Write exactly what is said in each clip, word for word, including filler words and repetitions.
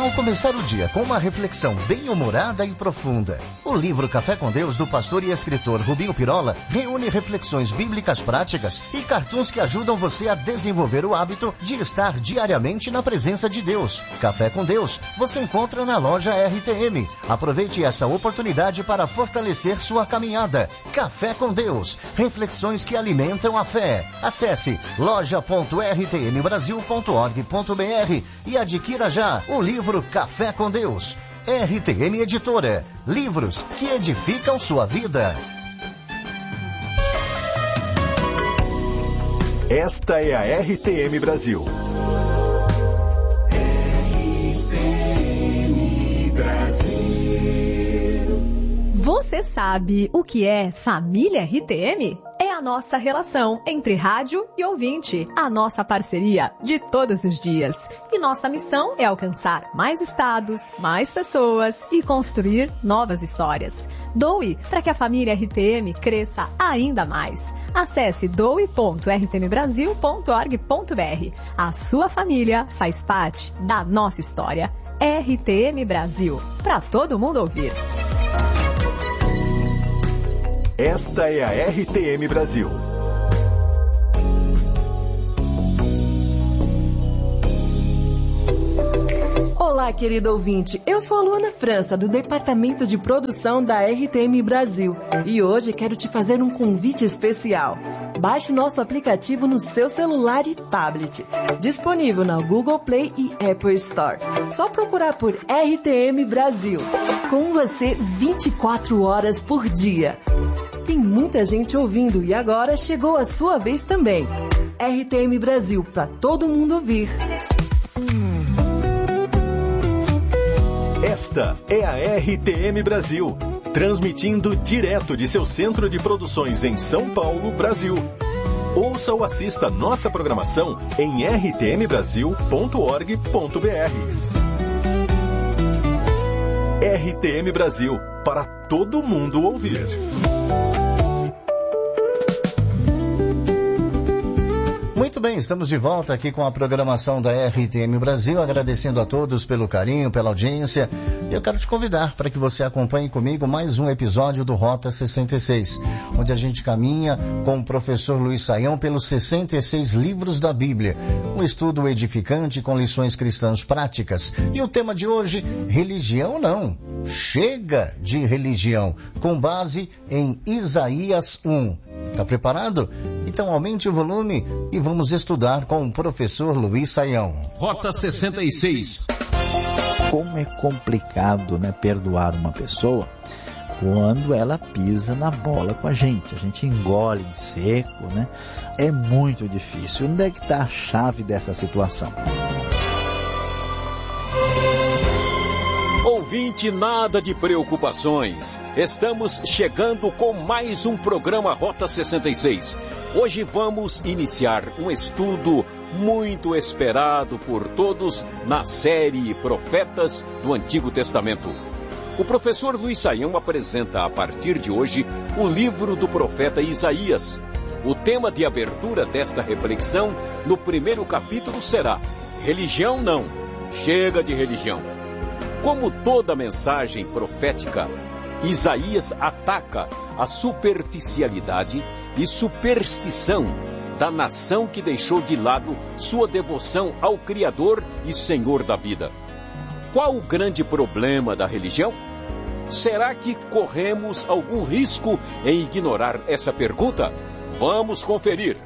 tal começar o dia com uma reflexão bem-humorada e profunda? O livro Café com Deus, do pastor e escritor Rubinho Pirola, reúne reflexões bíblicas práticas e cartoons que ajudam você a desenvolver o hábito de estar diariamente na presença de Deus. Café com Deus você encontra na loja R T M. Aproveite essa oportunidade para fortalecer sua caminhada. Café com Deus, reflexões que alimentam a fé. Acesse loja ponto r t m brasil ponto org ponto b r e adquira já o livro Café com Deus. R T M Editora. Livros que edificam sua vida. Esta é a R T M Brasil. R T M Brasil. Você sabe o que é família R T M? É a nossa relação entre rádio e ouvinte, a nossa parceria de todos os dias. E nossa missão é alcançar mais estados, mais pessoas e construir novas histórias. Doe para que a família R T M cresça ainda mais. Acesse doe ponto r t m brasil ponto org ponto b r. A sua família faz parte da nossa história. R T M Brasil, para todo mundo ouvir. Esta é a R T M Brasil. Olá, querido ouvinte. Eu sou a Luana França, do Departamento de Produção da R T M Brasil. E hoje quero te fazer um convite especial. Baixe nosso aplicativo no seu celular e tablet. Disponível na Google Play e Apple Store. Só procurar por R T M Brasil. Com você vinte e quatro horas por dia. Tem muita gente ouvindo e agora chegou a sua vez também. R T M Brasil, para todo mundo ouvir. Esta é a R T M Brasil, transmitindo direto de seu centro de produções em São Paulo, Brasil. Ouça ou assista nossa programação em r t m brasil ponto org ponto b r. R T M Brasil, para todo mundo ouvir. Muito bem, estamos de volta aqui com a programação da R T M Brasil, agradecendo a todos pelo carinho, pela audiência. E eu quero te convidar para que você acompanhe comigo mais um episódio do Rota sessenta e seis, onde a gente caminha com o professor Luiz Saião pelos sessenta e seis livros da Bíblia. Um estudo edificante com lições cristãs práticas. E o tema de hoje, religião não. Chega de religião, com base em Isaías um. Está preparado? Então aumente o volume e vamos estudar com o professor Luiz Saião. Rota sessenta e seis. Como é complicado, né, perdoar uma pessoa quando ela pisa na bola com a gente. A gente engole em seco, né? É muito difícil. Onde é que está a chave dessa situação? Ouvinte, nada de preocupações. Estamos chegando com mais um programa Rota sessenta e seis. Hoje vamos iniciar um estudo muito esperado por todos na série Profetas do Antigo Testamento. O professor Luiz Saião apresenta a partir de hoje o livro do profeta Isaías. O tema de abertura desta reflexão no primeiro capítulo será: Religião não, chega de religião. Como toda mensagem profética, Isaías ataca a superficialidade e superstição da nação que deixou de lado sua devoção ao Criador e Senhor da vida. Qual o grande problema da religião? Será que corremos algum risco em ignorar essa pergunta? Vamos conferir.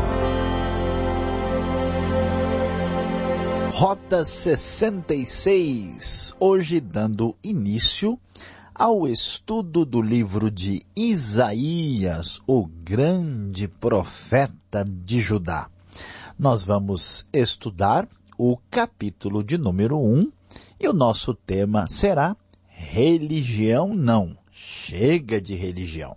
Rota sessenta e seis, hoje dando início ao estudo do livro de Isaías, o grande profeta de Judá. Nós vamos estudar o capítulo de número um e o nosso tema será Religião não, chega de religião.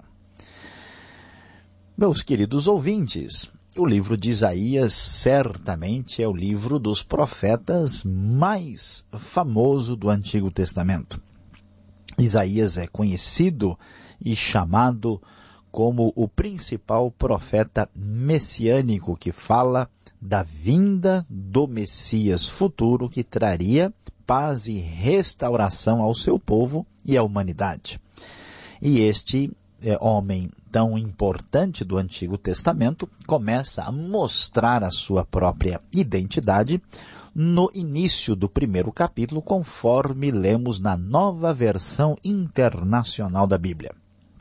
Meus queridos ouvintes, o livro de Isaías certamente é o livro dos profetas mais famoso do Antigo Testamento. Isaías é conhecido e chamado como o principal profeta messiânico que fala da vinda do Messias futuro que traria paz e restauração ao seu povo e à humanidade. E este é, homem tão importante do Antigo Testamento começa a mostrar a sua própria identidade no início do primeiro capítulo, conforme lemos na Nova Versão Internacional da Bíblia.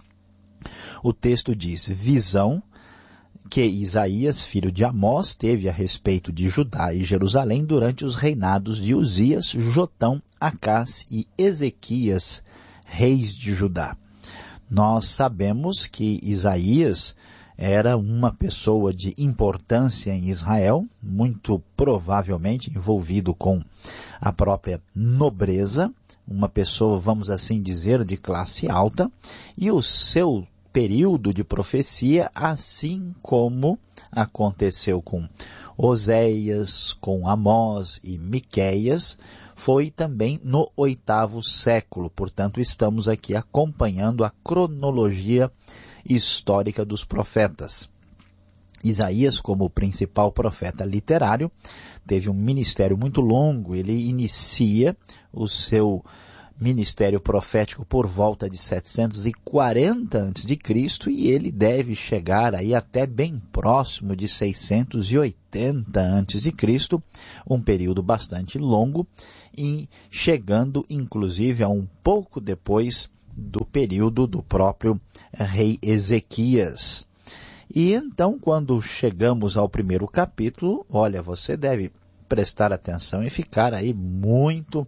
O texto diz: visão que Isaías, filho de Amós, teve a respeito de Judá e Jerusalém durante os reinados de Uzias, Jotão, Acás e Ezequias, reis de Judá. Nós sabemos que Isaías era uma pessoa de importância em Israel, muito provavelmente envolvido com a própria nobreza, uma pessoa, vamos assim dizer, de classe alta, e o seu período de profecia, assim como aconteceu com Oséias, com Amós e Miqueias, foi também no oitavo século. Portanto, estamos aqui acompanhando a cronologia histórica dos profetas. Isaías, como o principal profeta literário, teve um ministério muito longo. Ele inicia o seu ministério profético por volta de setecentos e quarenta antes de Cristo e ele deve chegar aí até bem próximo de seiscentos e oitenta antes de Cristo, um período bastante longo, e chegando inclusive a um pouco depois do período do próprio rei Ezequias. E então, quando chegamos ao primeiro capítulo, olha, você deve prestar atenção e ficar aí muito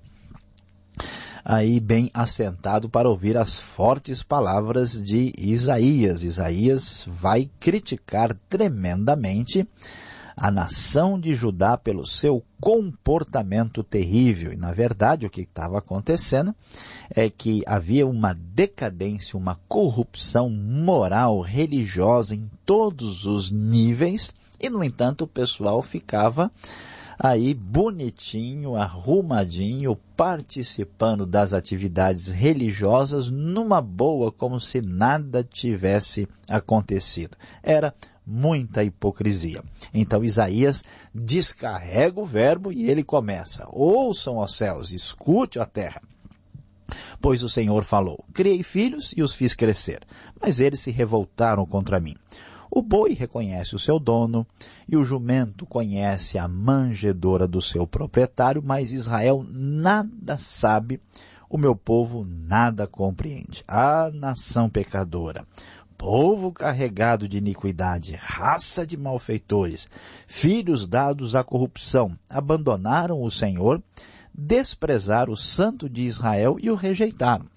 aí bem assentado para ouvir as fortes palavras de Isaías. Isaías vai criticar tremendamente a nação de Judá pelo seu comportamento terrível. E, na verdade, o que estava acontecendo é que havia uma decadência, uma corrupção moral, religiosa em todos os níveis, e, no entanto, o pessoal ficava aí bonitinho, arrumadinho, participando das atividades religiosas numa boa, como se nada tivesse acontecido. Era muita hipocrisia. Então Isaías descarrega o verbo e ele começa: ouçam, ó céus, escute, ó terra. Pois o Senhor falou: criei filhos e os fiz crescer, mas eles se revoltaram contra mim. O boi reconhece o seu dono e o jumento conhece a manjedoura do seu proprietário, mas Israel nada sabe, o meu povo nada compreende. Ah, nação pecadora, povo carregado de iniquidade, raça de malfeitores, filhos dados à corrupção, abandonaram o Senhor, desprezaram o Santo de Israel e o rejeitaram.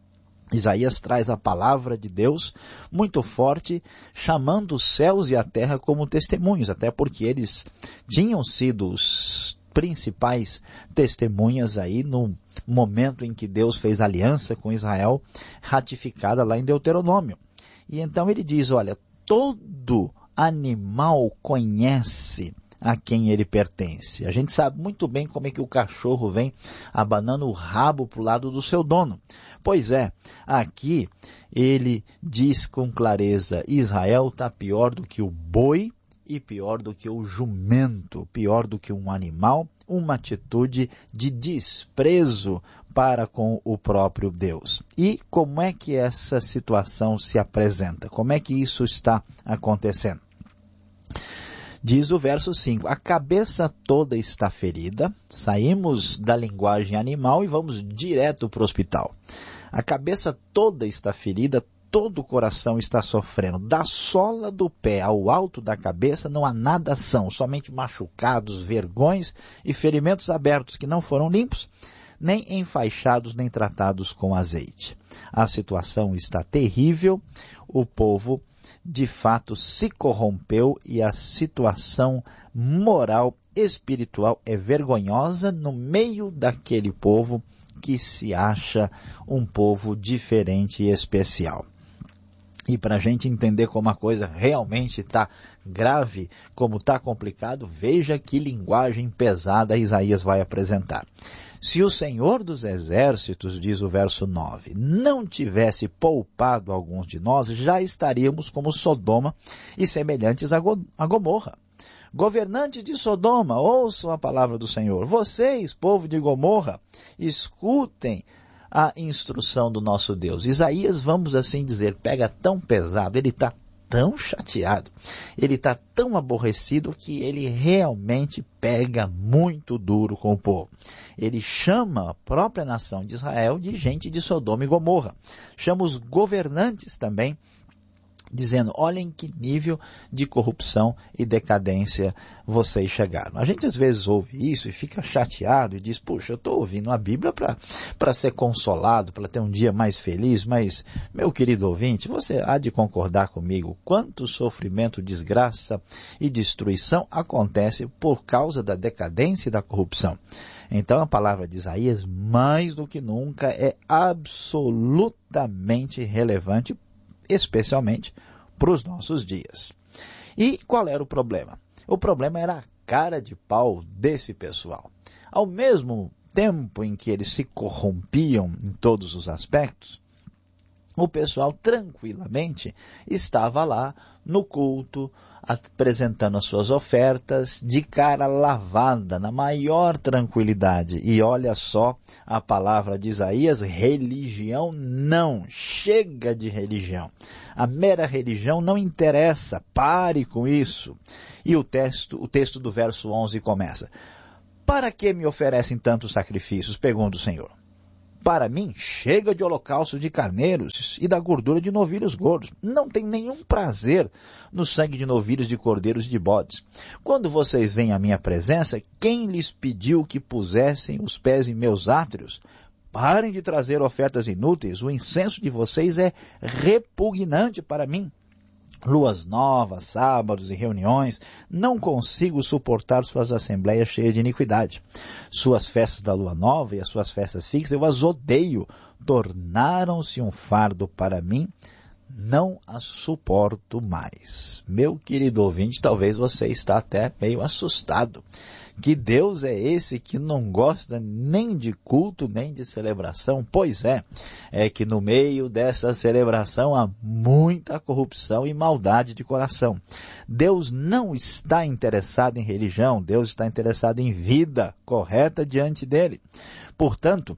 Isaías traz a palavra de Deus muito forte, chamando os céus e a terra como testemunhos, até porque eles tinham sido os principais testemunhas aí no momento em que Deus fez aliança com Israel, ratificada lá em Deuteronômio. E então ele diz, olha, todo animal conhece a quem ele pertence. A gente sabe muito bem como é que o cachorro vem abanando o rabo para o lado do seu dono. Pois é, aqui ele diz com clareza, Israel está pior do que o boi e pior do que o jumento, pior do que um animal, uma atitude de desprezo para com o próprio Deus. E como é que essa situação se apresenta? Como é que isso está acontecendo? Diz o verso cinco, a cabeça toda está ferida, saímos da linguagem animal e vamos direto para o hospital. A cabeça toda está ferida, todo o coração está sofrendo. Da sola do pé ao alto da cabeça não há nada são, somente machucados, vergões e ferimentos abertos que não foram limpos, nem enfaixados, nem tratados com azeite. A situação está terrível, o povo de fato se corrompeu e a situação moral, espiritual é vergonhosa no meio daquele povo que se acha um povo diferente e especial. E para a gente entender como a coisa realmente está grave, como está complicado, veja que linguagem pesada Isaías vai apresentar. Se o Senhor dos Exércitos, diz o verso nove, não tivesse poupado alguns de nós, já estaríamos como Sodoma e semelhantes a, Go- a Gomorra. Governantes de Sodoma, ouçam a palavra do Senhor. Vocês, povo de Gomorra, escutem a instrução do nosso Deus. Isaías, vamos assim dizer, pega tão pesado, ele está tão chateado, ele está tão aborrecido que ele realmente pega muito duro com o povo. Ele chama a própria nação de Israel de gente de Sodoma e Gomorra. Chama os governantes também, dizendo, olhem que nível de corrupção e decadência vocês chegaram. A gente às vezes ouve isso e fica chateado e diz, puxa, eu estou ouvindo a Bíblia para ser consolado, para ter um dia mais feliz, mas, meu querido ouvinte, você há de concordar comigo, quanto sofrimento, desgraça e destruição acontece por causa da decadência e da corrupção. Então a palavra de Isaías, mais do que nunca, é absolutamente relevante, especialmente para os nossos dias. E qual era o problema? O problema era a cara de pau desse pessoal. Ao mesmo tempo em que eles se corrompiam em todos os aspectos, o pessoal tranquilamente estava lá no culto, apresentando as suas ofertas, de cara lavada, na maior tranquilidade. E olha só a palavra de Isaías, religião não, chega de religião. A mera religião não interessa, pare com isso. E o texto, o texto do verso onze começa, para que me oferecem tantos sacrifícios, pergunta o Senhor? Para mim, chega de holocausto de carneiros e da gordura de novilhos gordos. Não tem nenhum prazer no sangue de novilhos, de cordeiros e de bodes. Quando vocês vêm à minha presença, quem lhes pediu que pusessem os pés em meus átrios? Parem de trazer ofertas inúteis. O incenso de vocês é repugnante para mim. Luas novas, sábados e reuniões, não consigo suportar suas assembleias cheias de iniquidade. Suas festas da lua nova e as suas festas fixas, eu as odeio. Tornaram-se um fardo para mim, não as suporto mais. Meu querido ouvinte, talvez você está até meio assustado. Que Deus é esse que não gosta nem de culto, nem de celebração? Pois é, é que no meio dessa celebração há muita corrupção e maldade de coração. Deus não está interessado em religião, Deus está interessado em vida correta diante dele. Portanto,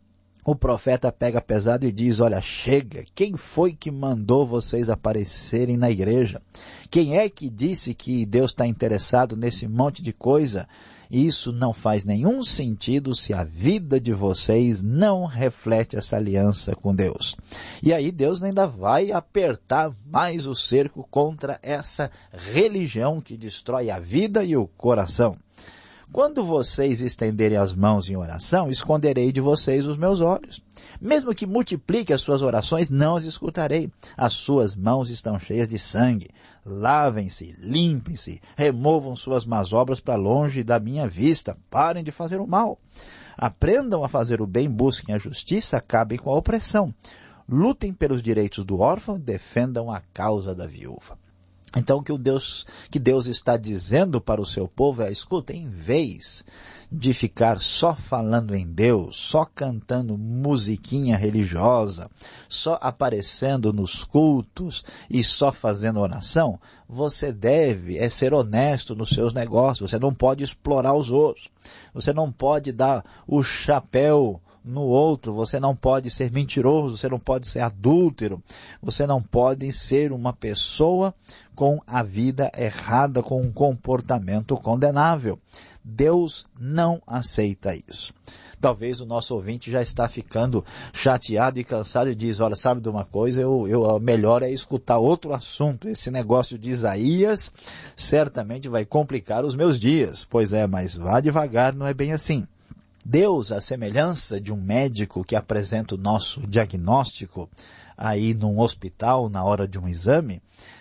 o profeta pega pesado e diz, olha, chega, quem foi que mandou vocês aparecerem na igreja? Quem é que disse que Deus está interessado nesse monte de coisa? Isso não faz nenhum sentido se a vida de vocês não reflete essa aliança com Deus. E aí Deus ainda vai apertar mais o cerco contra essa religião que destrói a vida e o coração. Quando vocês estenderem as mãos em oração, esconderei de vocês os meus olhos. Mesmo que multiplique as suas orações, não as escutarei. As suas mãos estão cheias de sangue. Lavem-se, limpem-se, removam suas más obras para longe da minha vista. Parem de fazer o mal. Aprendam a fazer o bem, busquem a justiça, acabem com a opressão. Lutem pelos direitos do órfão, defendam a causa da viúva. Então, o que, o Deus, que Deus está dizendo para o seu povo é, escuta, em vez de ficar só falando em Deus, só cantando musiquinha religiosa, só aparecendo nos cultos e só fazendo oração, você deve é ser honesto nos seus negócios, você não pode explorar os outros, você não pode dar o chapéu no outro, você não pode ser mentiroso, você não pode ser adúltero, você não pode ser uma pessoa com a vida errada, com um comportamento condenável. Deus não aceita isso. Talvez o nosso ouvinte já está ficando chateado e cansado e diz, olha, sabe de uma coisa, eu, eu, melhor é escutar outro assunto. Esse negócio de Isaías certamente vai complicar os meus dias. Pois é, mas vá devagar, não é bem assim. Deus, à semelhança de um médico que apresenta o nosso diagnóstico aí num hospital na hora de um exame,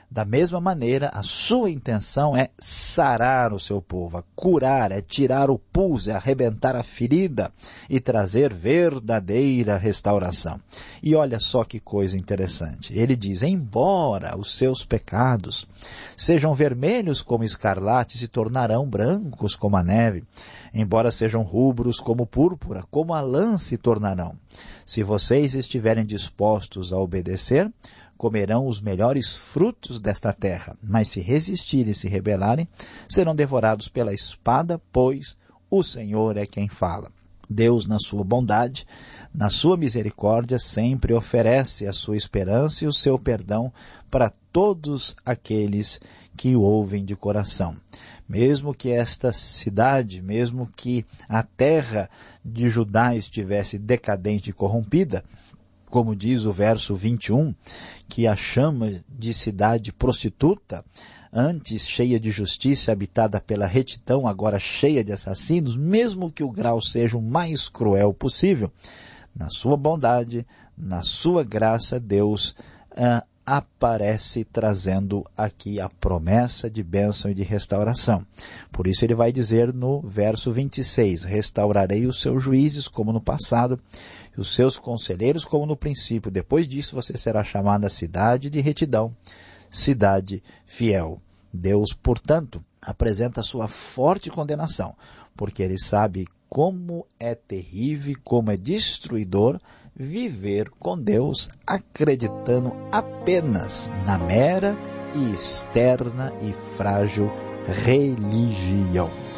Da mesma maneira, a sua intenção é sarar o seu povo, é curar, é tirar o pulso, é arrebentar a ferida e trazer verdadeira restauração. E olha só que coisa interessante. Ele diz, embora os seus pecados sejam vermelhos como escarlate, se tornarão brancos como a neve. Embora sejam rubros como púrpura, como a lã se tornarão. Se vocês estiverem dispostos a obedecer, comerão os melhores frutos desta terra, mas se resistirem e se rebelarem, serão devorados pela espada, pois o Senhor é quem fala. Deus, na sua bondade, na sua misericórdia, sempre oferece a sua esperança e o seu perdão para todos aqueles que o ouvem de coração. Mesmo que esta cidade, mesmo que a terra de Judá estivesse decadente e corrompida, como diz o verso vinte e um, que a chama de cidade prostituta, antes cheia de justiça, habitada pela retidão, agora cheia de assassinos, mesmo que o grau seja o mais cruel possível, na sua bondade, na sua graça, Deus ah, aparece trazendo aqui a promessa de bênção e de restauração. Por isso ele vai dizer no verso vinte e seis, restaurarei os seus juízes como no passado, e os seus conselheiros como no princípio. Depois disso você será chamada cidade de retidão, cidade fiel. Deus, portanto, apresenta a sua forte condenação, porque ele sabe como é terrível, como é destruidor viver com Deus acreditando apenas na mera e externa e frágil religião.